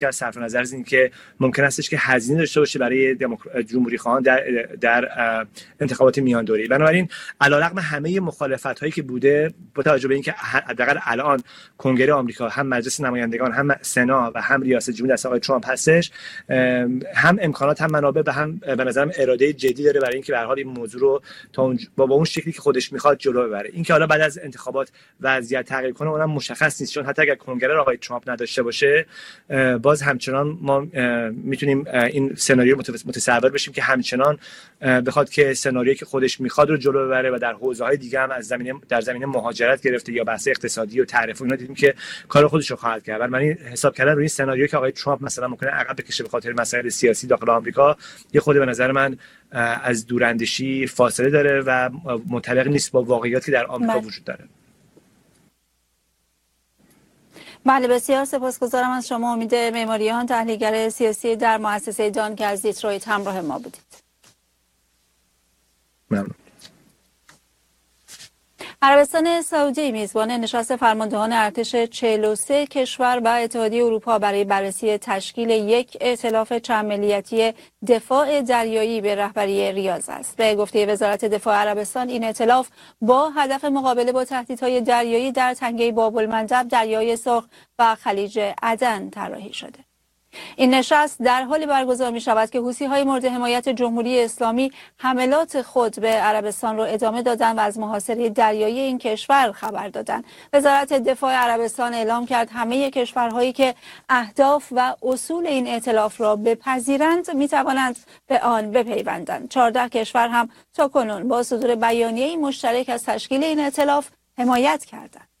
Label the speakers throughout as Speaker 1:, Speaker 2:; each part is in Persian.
Speaker 1: از صرف نظر از اینکه ممکن استش که هزینه داشته باشه برای جمهوری خواهان در انتخابات میان دوره‌ای. بنابراین علیرغم همه مخالفت‌هایی که بوده، با توجه به اینکه حداقل الان کنگره آمریکا، هم مجلس نمایندگان، هم سنا و هم ریاست جمهوری دست آقای ترامپ هستش، هم امکانات هم منابع و هم به نظرم اراده جدی داره برای اینکه به هر حال این موضوع رو تا با اون شکلی که خودش میخواد جلو ببره. اینکه حالا بعد از انتخابات وضعیت تغییر کنه اونم مشخص نیست، چون حتی اگر کنگره آقای ترامپ نداشته باشه باز همچنان ما میتونیم این سناریو متصور بشیم که همچنان بخواد که سناریویی که خودش میخواد رو جلو ببره و در حوزه‌های دیگه هم از در زمینه مهاجرت گرفته یا بحث اقتصادی و تعرفه اینا دیدیم که کار خودش رو خواهد کرد. من حساب کردن روی این سناریو که آقای ترامپ مثلا ممکنه عقب بکشه به خاطر مسائل سیاسی داخل آمریکا، یه خود به نظر من از دوراندیشی فاصله داره و منطبق نیست با واقعیاتی که در آمریکا وجود داره.
Speaker 2: بله، بسیار سپاسگزارم از شما. امید معماریان، تحلیلگر سیاسی در مؤسسه دان که از دیترویت همراه ما بودید.
Speaker 1: ممنون.
Speaker 2: عربستان سعودی میزبان نشست فرماندهان ارتش 43 کشور و اتحادیه اروپا برای بررسی تشکیل یک ائتلاف چند ملیتی دفاع دریایی به رهبری ریاض است. به گفته وزارت دفاع عربستان، این ائتلاف با هدف مقابله با تهدیدهای دریایی در تنگه باب‌المندب، دریای سرخ و خلیج عدن طراحی شده. این نشست در حالی برگزار می شود که حوثی‌های مورد حمایت جمهوری اسلامی حملات خود به عربستان را ادامه دادند و از محاصره دریایی این کشور خبر دادند. وزارت دفاع عربستان اعلام کرد همه کشورهایی که اهداف و اصول این ائتلاف را بپذیرند می توانند به آن بپیوندند. 14 کشور هم تاکنون با صدور بیانیه‌ای مشترک از تشکیل این ائتلاف حمایت کردند.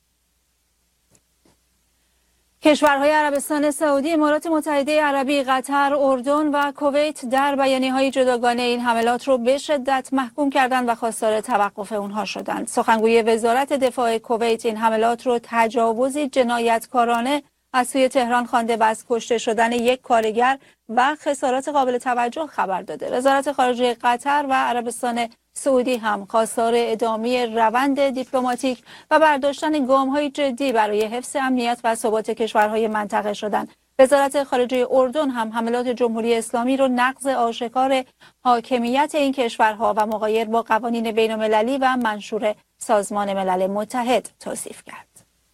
Speaker 2: کشورهای عربستان سعودی، امارات متحده عربی، قطر، اردن و کویت در بیانیه‌های جداگانه این حملات را به شدت محکوم کردند و خواستار توقف اونها شدند. سخنگوی وزارت دفاع کویت این حملات را تجاوزی جنایتکارانه از سوی تهران خوانده و از کشته شدن یک کارگر و خسارات قابل توجه خبر داده. وزارت خارجه قطر و عربستان سعودی هم خواستار ادامه روند دیپلماتیک و برداشتن گام‌های جدی برای حفظ امنیت و ثبات کشورهای منطقه شدند. وزارت خارجه اردن هم حملات جمهوری اسلامی را نقض آشکار حاکمیت این کشورها و مغایر با قوانین بین‌المللی و منشور سازمان ملل متحد توصیف کرد.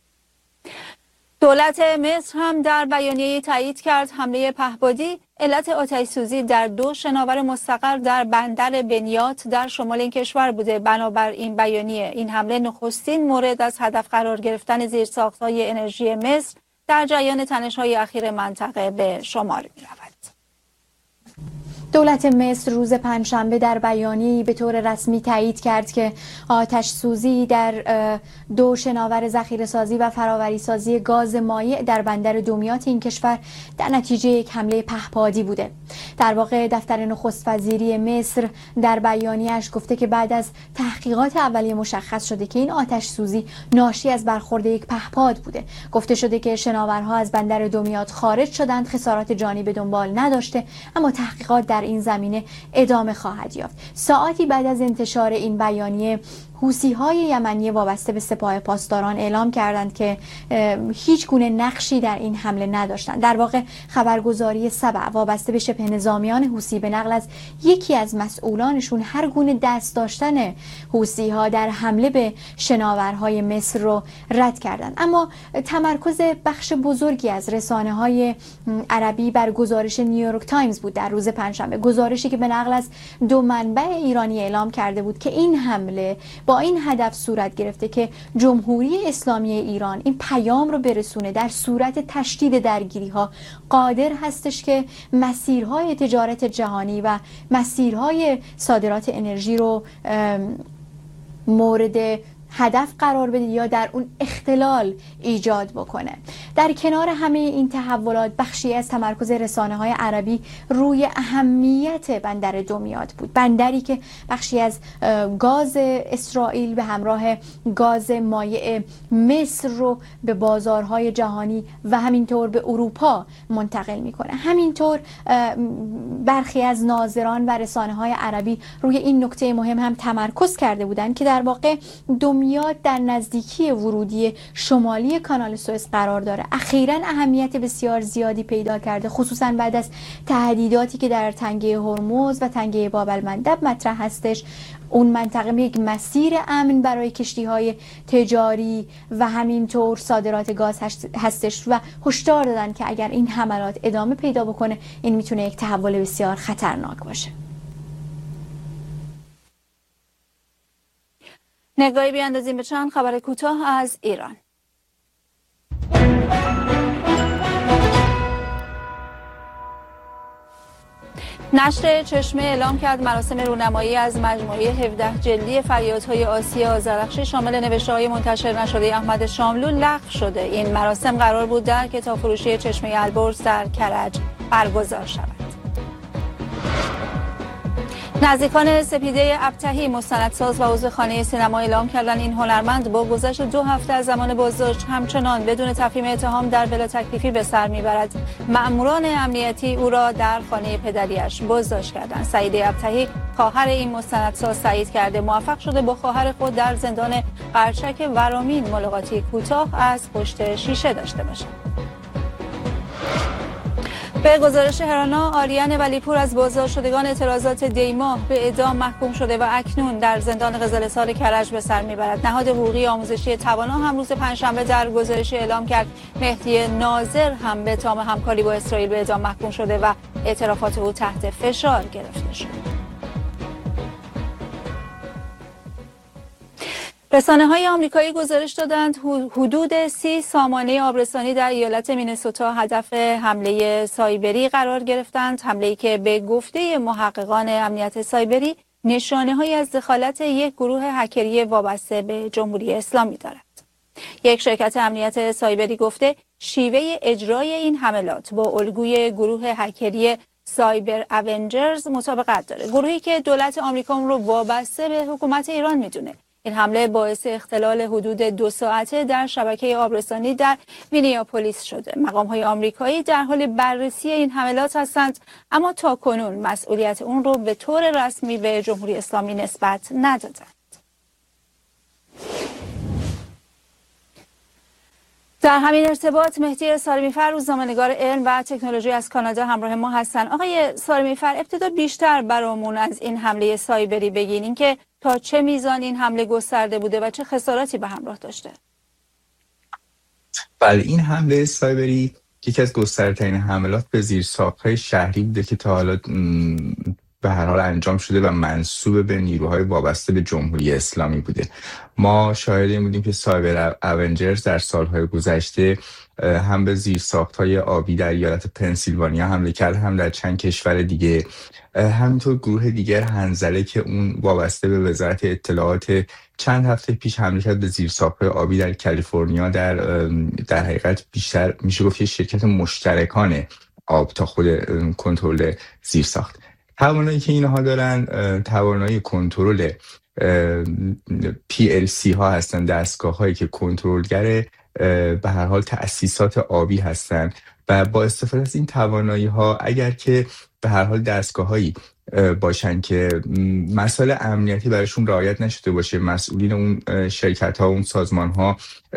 Speaker 2: دولت مصر هم در بیانیه‌ای تایید کرد حمله پهپادی علت آتش‌سوزی در 2 شناور مستقر در بندر بنیات در شمال این کشور بوده. بنابر این بیانیه، این حمله نخستین مورد از هدف قرار گرفتن زیرساخت‌های انرژی مصر در جریان تنش‌های اخیر منطقه به شمار می‌رود.
Speaker 3: دولت مصر روز پنجشنبه در بیانیه‌ای به طور رسمی تایید کرد که آتش سوزی در 2 شناور ذخیره‌سازی و فراوری‌سازی گاز مایع در بندر دمیات این کشور در نتیجه یک حمله پهپادی بوده. در واقع دفتر نخست وزیری مصر در بیانیه‌اش گفته که بعد از تحقیقات اولیه مشخص شده که این آتش سوزی ناشی از برخورد یک پهپاد بوده. گفته شده که شناورها از بندر دمیات خارج شدند، خسارات جانی به دنبال نداشته، اما تحقیقات در این زمینه ادامه خواهد یافت. ساعتی بعد از انتشار این بیانیه، حوثی‌های یمنی وابسته به سپاه پاسداران اعلام کردند که هیچ گونه نقشی در این حمله نداشتند. در واقع خبرگزاری سبع وابسته به شبه نظامیان حوثی به نقل از یکی از مسئولانشون هر گونه دست داشتن حوثی‌ها در حمله به شناورهای مصر رو رد کردند. اما تمرکز بخش بزرگی از رسانه‌های عربی بر گزارش نیویورک تایمز بود در روز پنجشنبه، گزارشی که به نقل از 2 منبع ایرانی اعلام کرده بود که این حمله با این هدف صورت گرفته که جمهوری اسلامی ایران این پیام رو برسونه در صورت تشدید درگیری‌ها قادر هستش که مسیرهای تجارت جهانی و مسیرهای صادرات انرژی رو مورد هدف قرار بده یا در اون اختلال ایجاد بکنه. در کنار همه این تحولات، بخشی از تمرکز رسانه‌های عربی روی اهمیت بندر دمیات بود، بندری که بخشی از گاز اسرائیل به همراه گاز مایع مصر رو به بازارهای جهانی و همینطور به اروپا منتقل میکنه. همینطور برخی از ناظران و رسانه‌های عربی روی این نکته مهم هم تمرکز کرده بودند که در واقع دمیات دمیاط در نزدیکی ورودی شمالی کانال سوئز قرار داره. اخیراً اهمیت بسیار زیادی پیدا کرده، خصوصاً بعد از تهدیداتی که در تنگه هرمز و تنگه باب المندب مطرح هستش. اون منطقه یک مسیر امن برای کشتی‌های تجاری و همینطور صادرات گاز هستش و هشدار دادن که اگر این حملات ادامه پیدا بکنه این میتونه یک تحول بسیار خطرناک باشه.
Speaker 2: نگاهی بیاندازیم به چند خبر کوتاه از ایران. نشر چشمه اعلام کرد مراسم رونمایی از مجموعه 17 جلدی فریادهای آسیا آذرخشی شامل نوشته‌های منتشر نشده احمد شاملو لغو شده. این مراسم قرار بود در کتابفروشی چشمه البرز در کرج برگزار شود. نزدیکان سپیده ابطحی مستندساز و عضو خانه سینما اعلام کردن این هنرمند با گذشت 2 هفته از زمان بازداشت همچنان بدون تفهیم اتهام در بلا تکلیفی به سر میبرد. مأموران امنیتی او را در خانه پدریش بازداشت کردند. سعیده ابطحی خواهر این مستندساز تایید کرده موفق شده با خواهر خود در زندان قرچک ورامین ملاقاتی کوتاه از پشت شیشه داشته باشد. به گزارش هرانا، آریان ولیپور از بازداشت شدگان اعتراضات دیما به اعدام محکوم شده و اکنون در زندان قزلسار کرج به سر میبرد. نهاد حقوقی آموزشی توانا هم روز پنجشنبه در گزارشی اعلام کرد مهدی ناظر هم به اتهام همکاری با اسرائیل به اعدام محکوم شده و اعترافات او تحت فشار گرفته شد. رسانه‌های آمریکایی گزارش دادند حدود 30 سامانه آبرسانی در ایالت مینسوتا هدف حمله سایبری قرار گرفتند، حمله‌ای که به گفته محققان امنیت سایبری نشانه‌هایی از دخالت یک گروه هکری وابسته به جمهوری اسلامی دارد. یک شرکت امنیت سایبری گفته شیوه اجرای این حملات با الگوی گروه هکری سایبر اونجرز مطابقت داره، گروهی که دولت آمریکا رو وابسته به حکومت ایران میدونه. این حمله باعث اختلال حدود 2 ساعته در شبکه آبرسانی در مینیاپولیس شده. مقام‌های آمریکایی در حال بررسی این حملات هستند، اما تاکنون مسئولیت اون رو به طور رسمی به جمهوری اسلامی نسبت ندادند. در همین ارتباط مهدی سالمی‌فر روزنامه‌نگار علم و تکنولوژی از کانادا همراه ما هستن. آقای سالمی‌فر، ابتدا بیشتر برامون از این حمله سایبری بگین، اینکه تا چه میزان این حمله گسترده بوده و چه خساراتی به همراه داشته؟
Speaker 4: بله، این حمله سایبری یکی از گسترده‌ترین حملات به زیرساخت‌های شهری بوده که تا حالا به هر حال انجام شده و منسوب به نیروهای وابسته به جمهوری اسلامی بوده. ما شاهد این بودیم که سایبر اونجرز در سالهای گذشته هم به زیرساخت‌های آبی در ایالت پنسیلوانیا حمله کرد، هم در چند کشور دیگه. همینطور گروه دیگر هنزله که اون وابسته به وزارت اطلاعات چند هفته پیش حمله کرد به زیرساخت‌های آبی در کالیفرنیا. در حقیقت بیشتر میشه گفت شرکت مشترکان آب تا خود کنترل زیرساخت. توانایی که اینها دارن توانایی کنترل PLC ها هستن، دستگاه هایی که کنترلگر به هر حال تأسیسات آبی هستن و با استفاده از این توانایی ها اگر که به هر حال دستگاه هایی باشن که مسائل امنیتی براشون رعایت نشده باشه، مسئولین اون شرکت ها، اون سازمان ها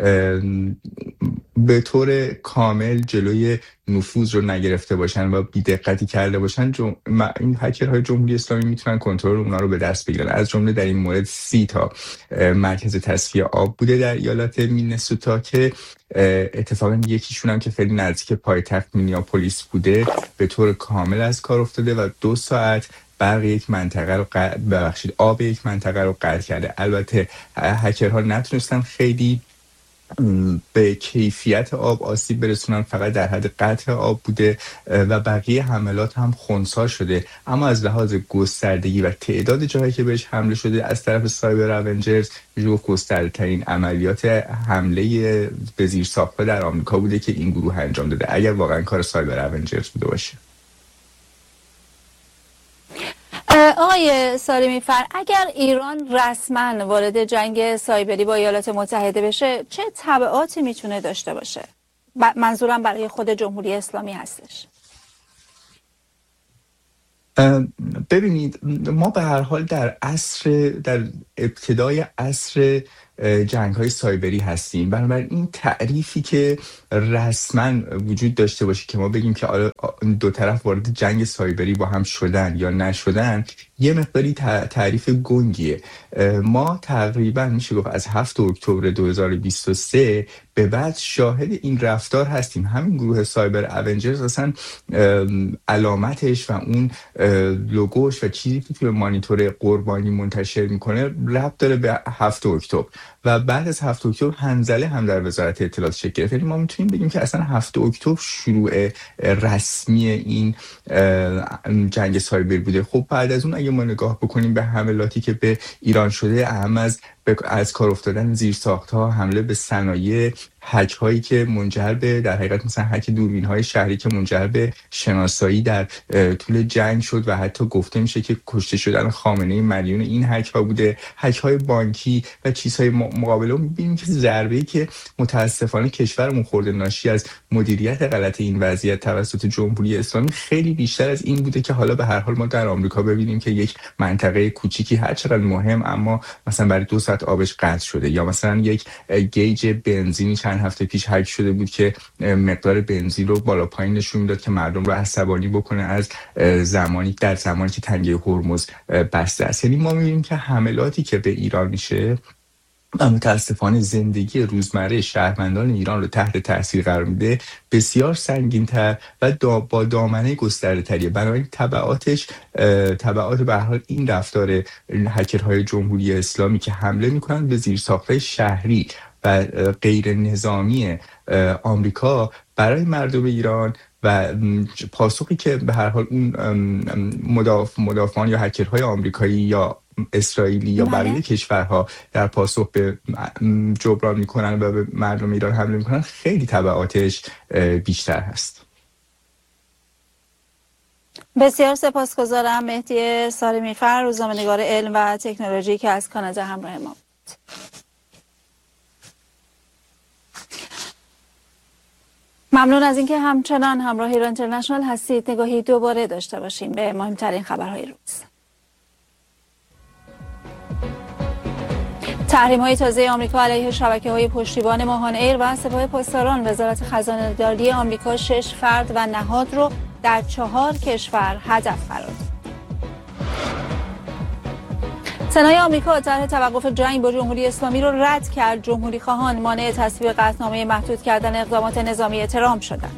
Speaker 4: به طور کامل جلوی نفوذ رو نگرفته باشن و بی‌دقتی کرده باشن، این هکرهای جمهوری اسلامی میتونن کنترل اونا رو به دست بگیرن. از جمله در این مورد 30 تا مرکز تصفیه آب بوده در ایالت مینسوتا که اتفاقا یکیشون هم که خیلی نزدیک پایتخت مینیاپولیس بوده به طور کامل از کار افتاده و 2 ساعت برق یک منطقه رو آب یک منطقه رو قطع کرده. البته هکرها نتونستن خیلی به کیفیت آب آسیب برسونن، فقط در حد قطع آب بوده و بقیه حملات هم خنثی شده. اما از لحاظ گستردگی و تعداد جاهایی که بهش حمله شده از طرف سایبر اونجرز میشه گسترده ترین عملیات حمله به زیرساخت‌ها در آمریکا بوده که این گروه انجام داده، اگر واقعا کار سایبر اونجرز بوده باشه.
Speaker 2: آقای سالمی‌فر، اگر ایران رسما وارد جنگ سایبری با ایالات متحده بشه چه تبعاتی میتونه داشته باشه؟ منظورم برای خود جمهوری اسلامی هستش.
Speaker 4: ببینید، ما به هر حال در ابتدای عصر جنگ‌های سایبری هستیم. بنابراین این تعریفی که رسما وجود داشته باشه که ما بگیم که آره دو طرف وارد جنگ سایبری با هم شدن یا نشدن، یه مقداری تعریف گنگیه. ما تقریبا میشه گفت از 7 اکتبر 2023 به بعد شاهد این رفتار هستیم. همین گروه سایبر اونجرز اصلا علامتش و اون لوگوش و چیزی که توی مانیتور قربانی منتشر میکنه ربط داره به 7 اکتبر و بعد از 7 اکتبر هنزله هم در وزارت اطلاعات شکل گرفت. ما میتونیم بگیم که اصلا 7 اکتبر شروع رسمی این جنگ سایبر بوده. خب بعد از اون اگه ما نگاه بکنیم به حملاتی که به ایران شده، اهم از کار افتادن زیرساخت‌ها، حمله به صنایع، هک هایی که منجر به در حقیقت مثلا هک دوربین های شهری که منجر به شناسایی در طول جنگ شد و حتی گفته میشه که کشته شدن خامنه‌ای مدیون این هک ها بوده، هک های بانکی و چیزهای مقابله. می‌بینیم که ضربه‌ای که متاسفانه کشورمون خورده ناشی از مدیریت غلط این وضعیت توسط جمهوری اسلامی خیلی بیشتر از این بوده که حالا به هر حال ما در آمریکا ببینیم که یک منطقه کوچیکی هر چقدر مهم اما مثلا برای 2 ساعت آبش قطع شده، یا مثلا یک گیج بنزینی چند هفته پیش هک شده بود که مقدار بنزین رو بالا پایین نشون میداد که مردم رو عصبانی بکنه از زمانی که تنگه هرمز بسته است. یعنی ما می‌بینیم که حملاتی که به ایران میشه متاسفانه زندگی روزمره شهروندان ایران رو تحت تاثیر قرار میده، بسیار سنگین‌تر و با دامنه گسترده‌تریه. بنابراین تبعات به هر حال این رفتار هکرهای جمهوری اسلامی که حمله میکنن به زیرساخت‌های شهری و غیر نظامی آمریکا برای مردم ایران و پاسخی که به هر حال اون مدافعان یا هکرهای آمریکایی یا اسرائیلی یا بقیه کشورها در پاسخ به جبران میکنن و به مردم ایران حمله میکنن خیلی تبعاتش بیشتر هست.
Speaker 2: بسیار سپاسگزارم. مهدی سالمی‌فر، روزنامه‌نگار علم و تکنولوژی که از کانادا همراه ما بود. ممنون از اینکه همچنان همراه ایران اینترنشنال هستید. نگاهی دوباره داشته باشیم به مهمترین خبرهای روز. تحریم‌های تازه آمریکا علیه شبکه‌های پشتیبان ماهان ایر و سپاه پاسداران. وزارت خزانه‌داری آمریکا 6 فرد و نهاد رو در 4 کشور هدف قرار داد. سنای آمریکا طرح توقف جنگ با جمهوری اسلامی رو رد کرد. جمهوری خواهان مانع تصویب قطعنامه محدود کردن اقدامات نظامی ترامپ شدند.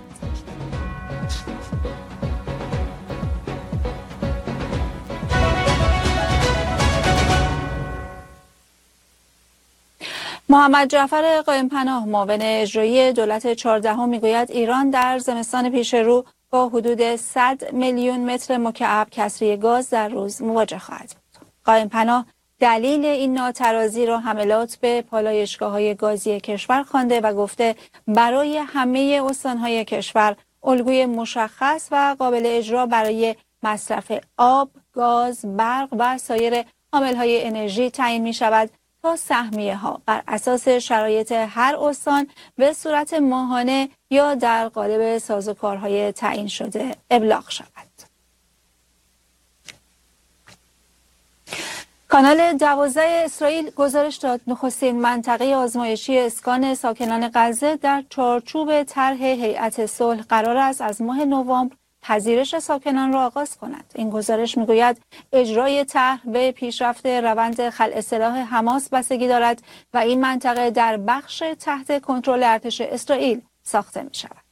Speaker 2: محمد جعفر قائم‌پناه، معاون اجرایی دولت 14 میگوید ایران در زمستان پیش رو با حدود 100 میلیون متر مکعب کسری گاز در روز مواجه خواهد بود. قائم‌پناه دلیل این ناترازی را حملات به پالایشگاه‌های گازی کشور خوانده و گفته برای همه استان‌های کشور الگوی مشخص و قابل اجرا برای مصرف آب، گاز، برق و سایر عامل‌های انرژی تعیین می‌شود تا سهمیه‌ها بر اساس شرایط هر استان به صورت ماهانه یا در قالب سازوکارهای تعیین شده ابلاغ شود. کانال 12 اسرائیل گزارش داد نخستین منطقه آزمایشی اسکان ساکنان غزه در چارچوب طرح هیئت صلح قرار است از ماه نوامبر پذیرش ساکنان را آغاز کند. این گزارش میگوید اجرای طرح به پیشرفت روند خلع سلاح حماس بستگی دارد و این منطقه در بخش تحت کنترل ارتش اسرائیل ساخته می شود.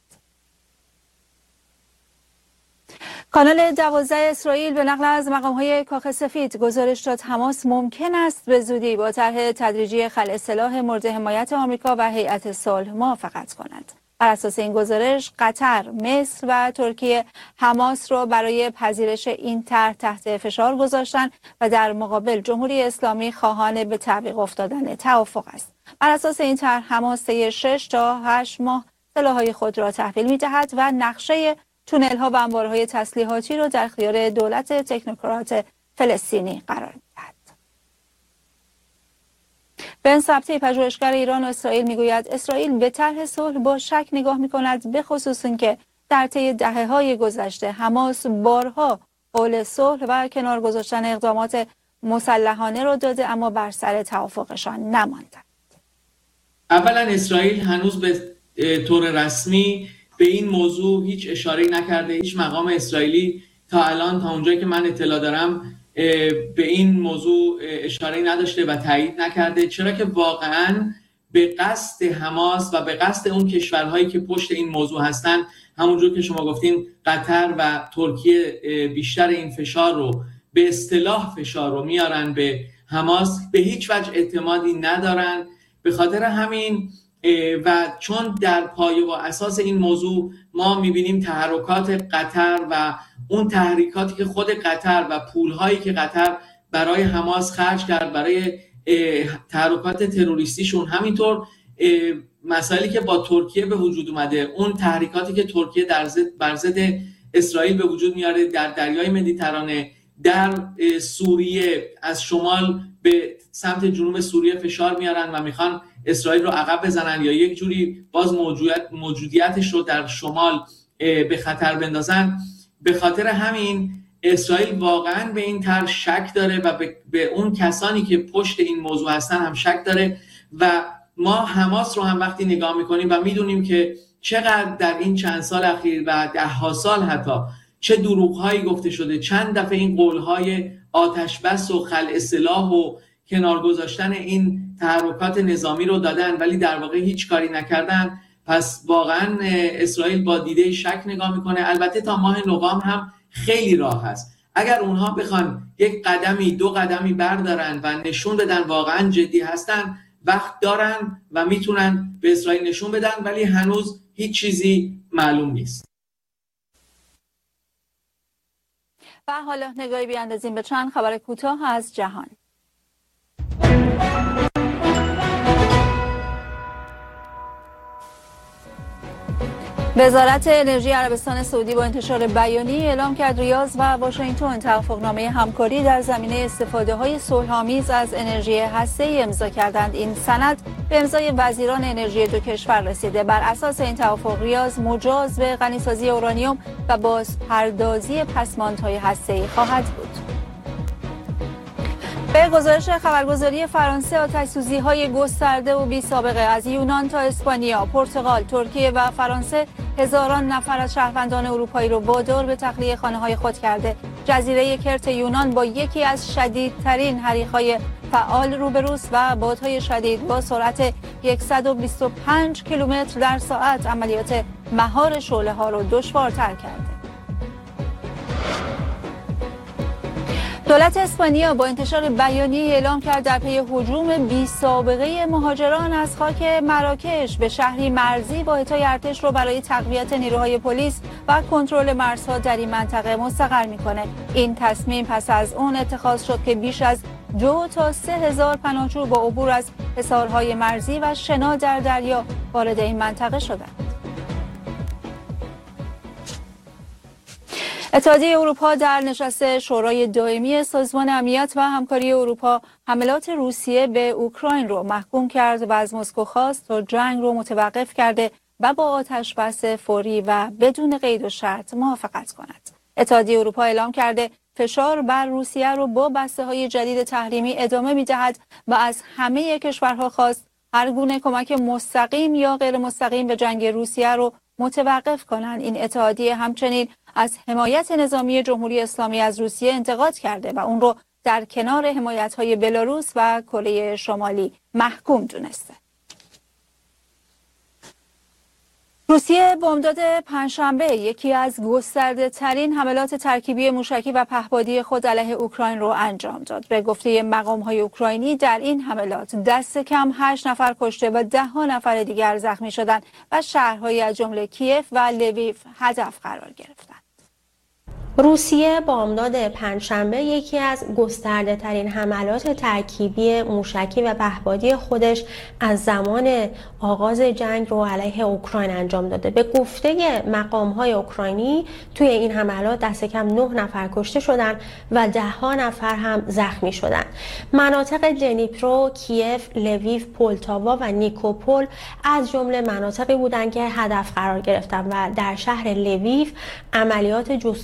Speaker 2: کانال 12 اسرائیل به نقل از مقام‌های کاخ سفید گزارش داد حماس ممکن است به زودی با طرح تدریجی خلع سلاح مورد حمایت آمریکا و هیئت صلح موافقت کند. بر اساس این گزارش قطر، مصر و ترکیه حماس را برای پذیرش این طرح تحت فشار گذاشتند و در مقابل جمهوری اسلامی خواهان به تعویق افتادن توافق است. بر اساس این طرح حماس طی 6 تا 8 ماه سلاح‌های خود را تحویل می‌دهد و نقشه تونل‌ها و انبارهای تسلیحاتی را در اختیار دولت تکنوکرات فلسطینی قرار می‌دهد. بن سبتی، پژوهشگر ایران و اسرائیل میگوید اسرائیل به طرح صلح با شک نگاه می‌کند، به خصوص اینکه در طی دهه‌های گذشته حماس بارها قول صلح و کنار گذاشتن اقدامات مسلحانه را داده اما بر سر توافقشان نماندند.
Speaker 5: اولا اسرائیل هنوز به طور رسمی به این موضوع هیچ اشاره‌ای نکرده. هیچ مقام اسرائیلی تا الان، تا اونجایی که من اطلاع دارم، به این موضوع اشاره‌ای نداشته و تایید نکرده، چرا که واقعاً به قصد حماس و به قصد اون کشورهایی که پشت این موضوع هستن، همونجور که شما گفتین قطر و ترکیه بیشتر این فشار رو، به اصطلاح فشار رو میارن به حماس، به هیچ وجه اعتمادی ندارن. به خاطر همین و چون در پایه و اساس این موضوع ما میبینیم تحرکات قطر و اون تحریکاتی که خود قطر و پولهایی که قطر برای حماس خرج کرد برای تحرکات تروریستیشون، همینطور مسائلی که با ترکیه به وجود اومده، اون تحریکاتی که ترکیه بر ضد اسرائیل به وجود میاره در دریای مدیترانه، در سوریه از شمال به سمت جنوب سوریه فشار میارن و میخوان اسرائیل رو عقب بزنن یا یک جوری باز موجودیتش رو در شمال به خطر بندازن. به خاطر همین اسرائیل واقعا به این طرح شک داره و به اون کسانی که پشت این موضوع هستن هم شک داره و ما حماس رو هم وقتی نگاه میکنیم و میدونیم که چقدر در این چند سال اخیر و 10 سال حتی چه دروغ‌هایی گفته شده، چند دفعه این قول‌های آتش بس و خلع سلاح و کنار گذاشتن این تحرکات نظامی رو دادن ولی در واقع هیچ کاری نکردن. پس واقعا اسرائیل با دیده شک نگاه میکنه. البته تا ماه نوامبر هم خیلی راه هست. اگر اونها بخوان یک قدمی 2 قدمی بردارن و نشون بدن واقعا جدی هستن، وقت دارن و میتونن به اسرائیل نشون بدن، ولی هنوز هیچ چیزی معلوم نیست.
Speaker 2: و حالا نگاهی بیاندازیم به چند خبر کوتاه از جهان. وزارت انرژی عربستان سعودی با انتشار بیانیه‌ای اعلام کرد ریاض و واشنگتن توافقنامه همکاری در زمینه استفاده‌های صلح‌آمیز از انرژی هسته‌ای امضا کردند. این سند به امضای وزیران انرژی دو کشور رسیده. بر اساس این توافق ریاض مجاز به غنیسازی اورانیوم و بازپردازی پسماندهای هسته‌ای خواهد بود. به گزارش خبرگزاری فرانسه، آتش‌سوزی‌های گسترده و بی‌سابقه از یونان تا اسپانیا، پرتغال، ترکیه و فرانسه هزاران نفر از شهروندان اروپایی را وادار به تخلیه خانه‌های خود کرده. جزیره کرت یونان با یکی از شدیدترین حریق‌های فعال روبروست و بادهای شدید با سرعت 125 کیلومتر در ساعت عملیات مهار شعله‌ها را دشوارتر کرده. دولت اسپانیا با انتشار بیانیه‌ای اعلام کرد در پی هجوم بی‌سابقه مهاجران از خاک مراکش به شهری مرزی واحدهای ارتش رو برای تقویت نیروهای پلیس و کنترل مرزها در این منطقه مستقر می‌کنه. این تصمیم پس از اون اتخاذ شد که بیش از 2 تا 3 هزار پناهجو با عبور از حصارهای مرزی و شنا در دریا وارد این منطقه شدند. اتحادیه اروپا در نشست شورای دائمی سازمان امنیت و همکاری اروپا حملات روسیه به اوکراین رو محکوم کرد و از مسکو خواست تا جنگ رو متوقف کرده و با آتش‌بس فوری و بدون قید و شرط موافقت کند. اتحادیه اروپا اعلام کرده فشار بر روسیه رو با بسته‌های جدید تحریمی ادامه می‌دهد و از همه کشورها خواست هر گونه کمک مستقیم یا غیر مستقیم به جنگ روسیه رو متوقف کنند. این اتحادیه همچنین از حمایت نظامی جمهوری اسلامی از روسیه انتقاد کرده و اون رو در کنار حمایت‌های بلاروس و کره شمالی محکوم دونسته. روسیه بامداد پنجشنبه یکی از گسترده ترین حملات ترکیبی موشکی و پهپادی خود علیه اوکراین رو انجام داد. به گفته مقام‌های اوکراینی در این حملات دست کم 8 نفر کشته و 10 نفر دیگر زخمی شدند و شهرهایی از جمله کیف و لویو هدف قرار گرفتند.
Speaker 6: روسیه بامداد پنجشنبه یکی از گسترده ترین حملات ترکیبی موشکی و پهپادی خودش از زمان آغاز جنگ رو علیه اوکراین انجام داده. به گفته مقام‌های اوکراینی توی این حملات دست کم 9 نفر کشته شدند و 10 نفر هم زخمی شدند. مناطق دنیپرو، کیف، لویو، پولتاوا و نیکوپول از جمله مناطقی بودند که هدف قرار گرفتند و در شهر لویو عملیات جستجو و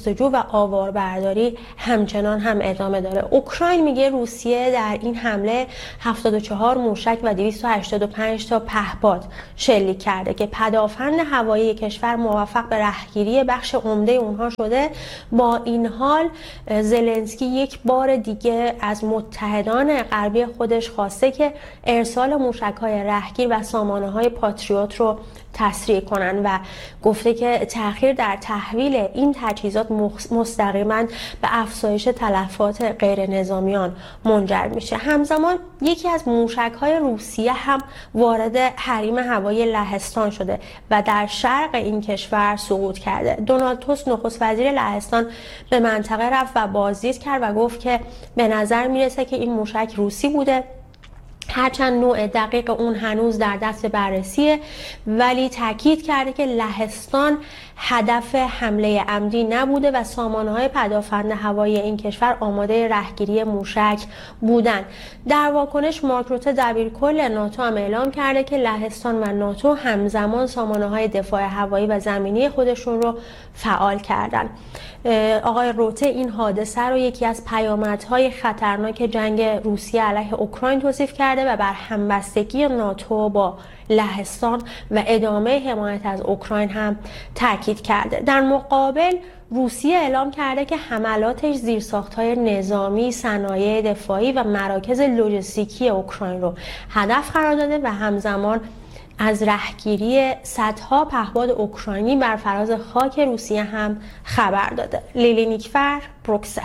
Speaker 6: آواربرداری همچنان هم ادامه داره. اوکراین میگه روسیه در این حمله 74 موشک و 285 تا پهپاد شلیک کرده که پدافند هوایی کشور موفق به رهگیری بخش عمده اونها شده. با این حال زلنسکی یک بار دیگه از متحدان غربی خودش خواسته که ارسال موشک‌های رهگیر و سامانه‌های پاتریوت رو تسریع کنن و گفته که تأخیر در تحویل این تجهیزات مستقیما به افزایش تلفات غیر نظامیان منجر میشه. همزمان یکی از موشک‌های روسیه هم وارد حریم هوایی لهستان شده و در شرق این کشور سقوط کرده. دونالد توسک نخست وزیر لهستان به منطقه رفت و بازدید کرد و گفت که به نظر میرسه که این موشک روسی بوده، هرچند نوع دقیق اون هنوز در دست بررسیه، ولی تاکید کرده که لهستان هدف حمله عمدی نبوده و سامانه‌های پدافند هوایی این کشور آماده رهگیری موشک بودند. در واکنش مارک روته دبیرکل ناتو هم اعلام کرده که لهستان و ناتو همزمان سامانه‌های دفاع هوایی و زمینی خودشون رو فعال کردند. آقای روته این حادثه رو یکی از پیامدهای خطرناک جنگ روسیه علیه اوکراین توصیف کرده و بر همبستگی ناتو با لهستان و ادامه حمایت از اوکراین هم تاکید کرده. در مقابل روسیه اعلام کرده که حملاتش زیرساخت‌های نظامی، صنایع دفاعی و مراکز لوجستیکی اوکراین رو هدف قرار داده و همزمان از رهگیری صدها پهپاد اوکراینی بر فراز خاک روسیه هم خبر داده. لیلی نیکفر، بروکسل.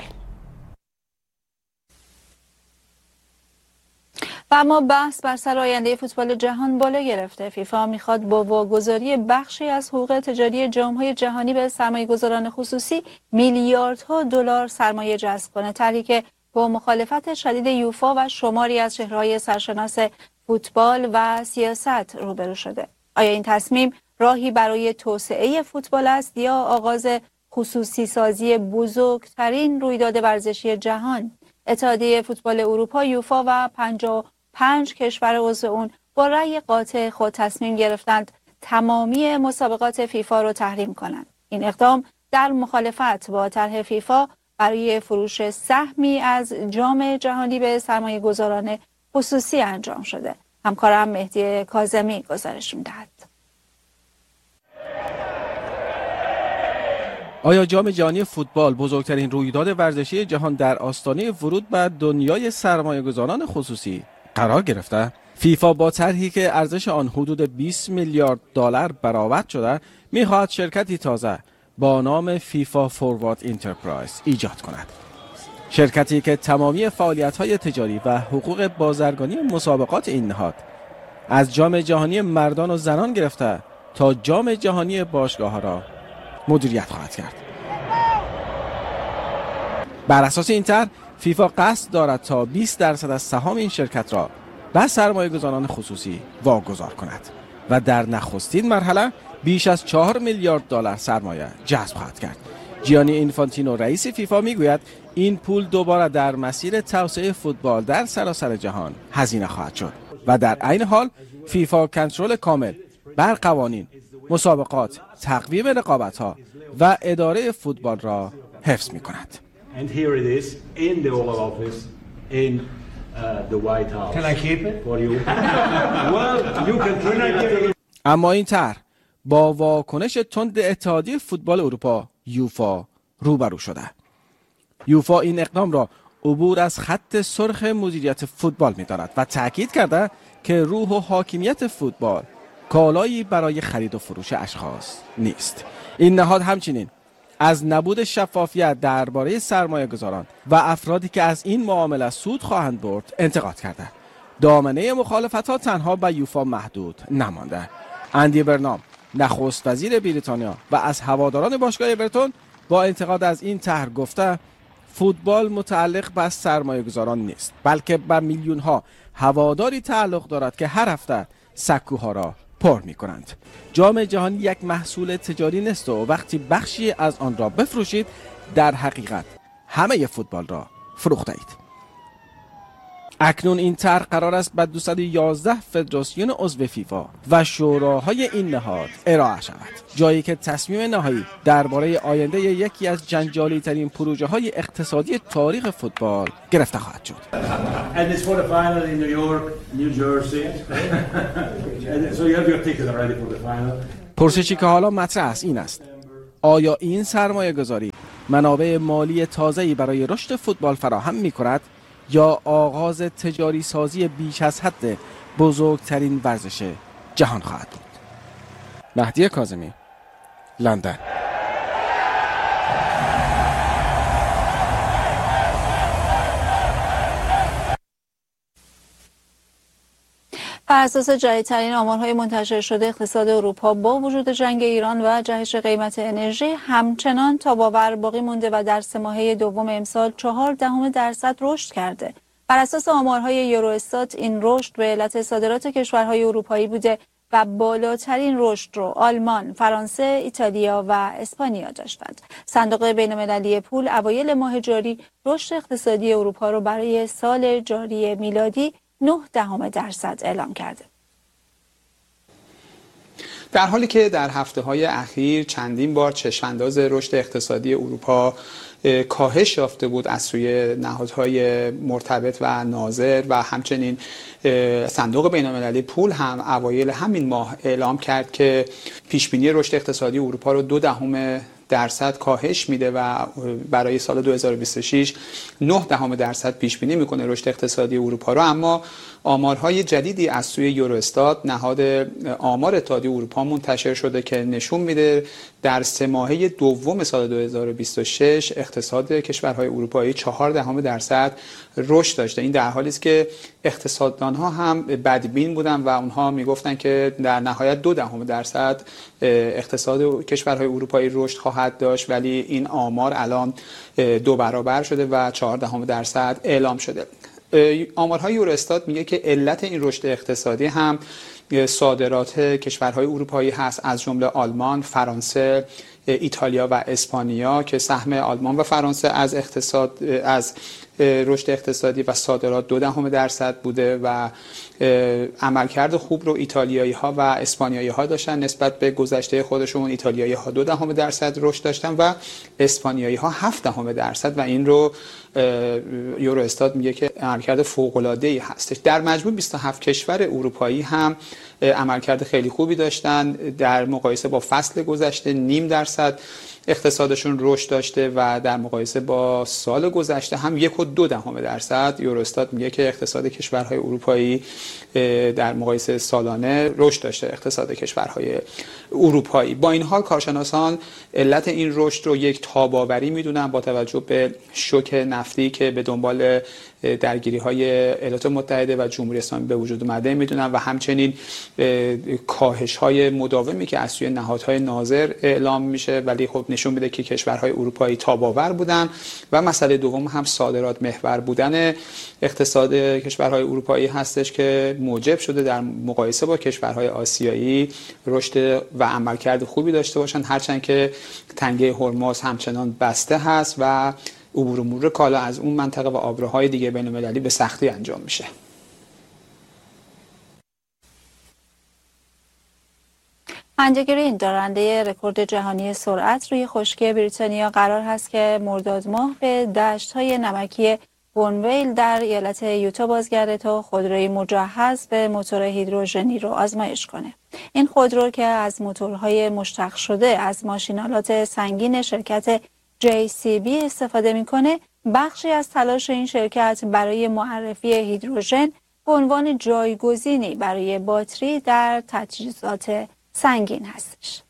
Speaker 2: و اما بحث بر سر آینده فوتبال جهان بالا گرفته. فیفا میخواد با واگذاری بخشی از حقوق تجاری جام‌های جهانی به سرمایه‌گذاران خصوصی میلیاردها دلار سرمایه جذب کنه. طرحی که با مخالفت شدید یوفا و شماری از چهره‌های سرشناس فوتبال و سیاست روبرو شده. آیا این تصمیم راهی برای توسعه فوتبال است یا آغاز خصوصی سازی بزرگترین رویداد ورزشی جهان؟ اتحادیه فوتبال اروپا یوفا و 55 کشور عضو اون با رأی قاطع خود تصمیم گرفتند تمامی مسابقات فیفا رو تحریم کنند. این اقدام در مخالفت با طرح فیفا برای فروش سهمی از جام جهانی به سرمایه‌گذاران خصوصی انجام شده. همکارم مهدی کاظمی گزارش می‌دهد.
Speaker 7: آیا جام جهانی فوتبال بزرگترین رویداد ورزشی جهان در آستانه ورود به دنیای سرمایه‌گذاران خصوصی قرار گرفته؟ فیفا با طرحی که ارزش آن حدود 20 میلیارد دلار برآورد شده، می‌خواهد شرکتی تازه با نام فیفا فوروارد انترپرایز ایجاد کند. شرکتی که تمامی فعالیت‌های تجاری و حقوق بازرگانی مسابقات این نهاد از جام جهانی مردان و زنان گرفته تا جام جهانی باشگاه‌ها را مدیریت خواهد کرد. بر اساس این طرح فیفا قصد دارد تا 20% از سهام این شرکت را به سرمایه‌گذاران خصوصی واگذار کند و در نخستین مرحله بیش از 4 میلیارد دلار سرمایه جذب خواهد کرد. جیانی اینفانتینو رئیس فیفا میگوید این پول دوباره در مسیر توسعه فوتبال در سراسر جهان هزینه خواهد شد و در عین حال فیفا کنترل کامل بر قوانین، مسابقات، تقویم رقابت‌ها و اداره فوتبال را حفظ می‌کند. اما این طرح با واکنش تند اتحادیه فوتبال اروپا یوفا روبرو شده. یوفا این اقدام را عبور از خط سرخ مدیریت فوتبال می‌داند و تاکید کرده که روح و حاکمیت فوتبال کالایی برای خرید و فروش اشخاص نیست. این نهاد همچنین از نبود شفافیت درباره سرمایه‌گذاران و افرادی که از این معامله سود خواهند برد انتقاد کرده. دامنه مخالفت‌ها تنها به یوفا محدود نمانده. اندی برنام نخست وزیر بریتانیا و از هواداران باشگاه اورتون با انتقاد از این طرح گفته فوتبال متعلق به سرمایه‌گذاران نیست، بلکه به میلیون‌ها هواداری تعلق دارد که هر هفته سکوها را پر می‌کنند. جام جهانی یک محصول تجاری نیست و وقتی بخشی از آن را بفروشید در حقیقت همه فوتبال را فروختید. اکنون این طرح قرار است به 211 فدراسیون عضو فیفا و شوراهای این نهاد ارائه شود، جایی که تصمیم نهایی درباره آینده یکی از جنجالی ترین پروژه های اقتصادی تاریخ فوتبال گرفته خواهد شد. پرسشی که حالا مطرح است این است: آیا این سرمایه گذاری منابع مالی تازه‌ای برای رشد فوتبال فراهم می‌کند یا آغاز تجاری سازی بیش از حد بزرگترین ورزش جهان خواهد بود؟ مهدی کاظمی، لندن.
Speaker 2: بر اساس جدیدترین آمارهای منتشر شده، اقتصاد اروپا با وجود جنگ ایران و جهش قیمت انرژی همچنان تاب‌آور باقی مونده و در سه ماهه دوم امسال 0.4% رشد کرده. بر اساس آمارهای یوروستات این رشد به علت صادرات کشورهای اروپایی بوده و بالاترین رشد رو آلمان، فرانسه، ایتالیا و اسپانیا داشتند. صندوق بین‌المللی پول اوایل ماه جاری رشد اقتصادی اروپا رو برای سال جاری میلادی 0.9% اعلام کرده.
Speaker 8: در حالی که در هفته‌های اخیر چندین بار چشم‌انداز رشد اقتصادی اروپا کاهش یافته بود از سوی نهادهای مرتبط و ناظر و همچنین صندوق بین‌المللی پول هم اوایل همین ماه اعلام کرد که پیشبینی رشد اقتصادی اروپا رو 0.2% کاهش میده و برای سال 2026 0.9% پیش بینی میکنه رشد اقتصادی اروپا رو. اما آمارهای جدیدی از سوی یوروستات، نهاد آمار اتحادیه اروپا، منتشر شده که نشون میده در سه ماهه دوم سال 2026 اقتصاد کشورهای اروپایی 0.4% رشد داشته. این در حالی است که اقتصاددانها هم بدبین بودن و اونها میگفتن که در نهایت 0.2% اقتصاد کشورهای اروپایی رشد خواهد داشت، ولی این آمار الان 2 برابر شده و 0.4% اعلام شده. آمارهای یوروستات میگه که علت این رشد اقتصادی هم صادرات کشورهای اروپایی هست، از جمله آلمان، فرانسه، ایتالیا و اسپانیا که سهم آلمان و فرانسه از رشد اقتصادی و صادرات 0.2% بوده و عملکرد خوب رو ایتالیایی ها و اسپانیایی ها داشتن نسبت به گذشته خودشون. ایتالیایی ها 0.2% رشد داشتن و اسپانیایی ها 0.7% و این رو یوروستات میگه که عملکرد فوق‌العاده‌ای هستش. در مجموع 27 کشور اروپایی هم عملکرد خیلی خوبی داشتن. در مقایسه با فصل گذشته 0.5% اقتصادشون رشد داشته و در مقایسه با سال گذشته هم 1.2% یوروستات میگه که اقتصاد کشورهای اروپایی در مقایسه سالانه رشد داشته. اقتصاد کشورهای اروپایی با این حال کارشناسان علت این رشد رو یک تاب‌آوری میدونن با توجه به شوک نفتی که به دنبال درگیری‌های ایالات متحده و جمهوری اسلامی به وجود اومده میدونن و همچنین کاهش‌های مداومی که از سوی نهادهای ناظر اعلام میشه، ولی خب نشون میده که کشورهای اروپایی تاب‌آور بودن. و مسئله دوم هم صادرات محور بودن اقتصاد کشورهای اروپایی هستش که موجب شده در مقایسه با کشورهای آسیایی رشد و عملکرد خوبی داشته باشن، هرچند که تنگه هرمز همچنان بسته هست و عبور و مرور کالا از اون منطقه و آبراهای دیگه بین‌المللی به سختی انجام میشه.
Speaker 2: اندی گرین، دارنده رکورد جهانی سرعت روی خشکی بریتانیا، قرار هست که مرداد ماه به دشت‌های نمکی بونویل در ایالت یوتا بازگرده تا خودروی مجهز به موتور هیدروژنی رو آزمایش کنه. این خودرو که از موتورهای مشتق شده از ماشین‌آلات سنگین شرکت JCB استفاده میکنه، بخشی از تلاش این شرکت برای معرفی هیدروژن به عنوان جایگزینی برای باتری در تجهیزات سنگین هستش.